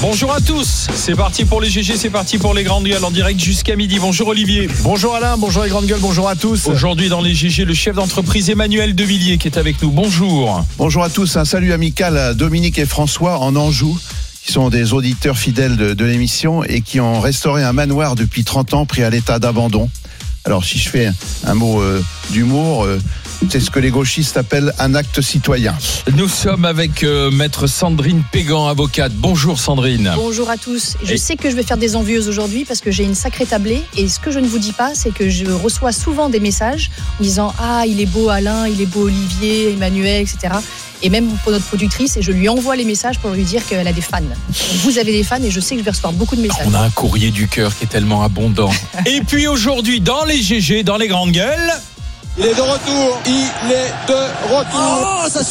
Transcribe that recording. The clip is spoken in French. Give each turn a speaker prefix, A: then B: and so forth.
A: Bonjour à tous, c'est parti pour les GG, c'est parti pour les grandes gueules en direct jusqu'à midi. Bonjour Olivier.
B: Bonjour Alain, bonjour les grandes gueules, bonjour à tous.
A: Aujourd'hui dans les GG, le chef d'entreprise Emmanuel Devilliers qui est avec nous. Bonjour.
B: Bonjour à tous, un salut amical à Dominique et François en Anjou, qui sont des auditeurs fidèles de l'émission et qui ont restauré un manoir depuis 30 ans pris à l'état d'abandon. Alors si je fais un mot d'humour, c'est ce que les gauchistes appellent un acte citoyen.
A: Nous sommes avec maître Sandrine Pégan, avocate. Bonjour Sandrine.
C: Bonjour à tous. Je sais que je vais faire des envieuses aujourd'hui parce que j'ai une sacrée tablée et ce que je ne vous dis pas, c'est que je reçois souvent des messages en disant « Ah, il est beau Alain, il est beau Olivier, Emmanuel, etc. » Et même pour notre productrice, et je lui envoie les messages pour lui dire qu'elle a des fans. Donc vous avez des fans et je sais que je vais recevoir beaucoup de messages.
A: On a un courrier du cœur qui est tellement abondant. Et puis aujourd'hui, dans les GG, dans les grandes gueules...
D: Il est de retour, il est de retour. Oh, ça